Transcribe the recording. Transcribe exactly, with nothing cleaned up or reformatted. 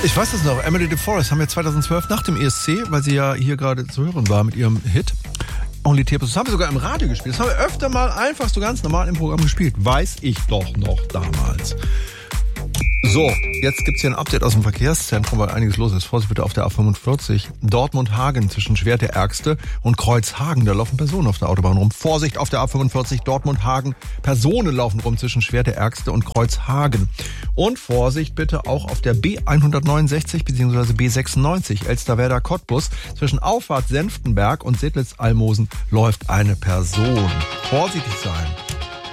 Ich weiß das noch, Emily DeForest haben wir zweitausendzwölf nach dem E S C, weil sie ja hier gerade zu hören war mit ihrem Hit Only Tears. Das haben wir sogar im Radio gespielt. Das haben wir öfter mal einfach so ganz normal im Programm gespielt. Weiß ich doch noch damals. So, jetzt gibt's hier ein Update aus dem Verkehrszentrum, weil einiges los ist. Vorsicht bitte auf der A fünfundvierzig. Dortmund-Hagen zwischen Schwert der Ärgste und Kreuzhagen. Da laufen Personen auf der Autobahn rum. Vorsicht auf der A fünfundvierzig. Dortmund-Hagen. Personen laufen rum zwischen Schwert der Ärgste und Kreuzhagen. Und Vorsicht bitte auch auf der B hundertneunundsechzig bzw. B sechsundneunzig. Elsterwerda-Cottbus. Zwischen Auffahrt Senftenberg und Sedlitz-Almosen läuft eine Person. Vorsichtig sein.